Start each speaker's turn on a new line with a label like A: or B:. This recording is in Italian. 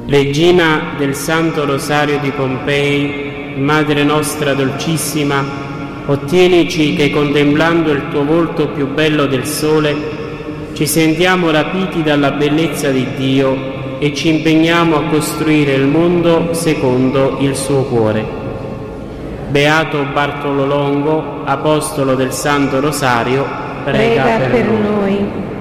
A: Regina del Santo Rosario di Pompei, Madre nostra dolcissima, ottienici che contemplando il tuo volto più bello del sole ci sentiamo rapiti dalla bellezza di Dio e ci impegniamo a costruire il mondo secondo il suo cuore. Beato Bartolo Longo, apostolo del Santo Rosario, prega per noi.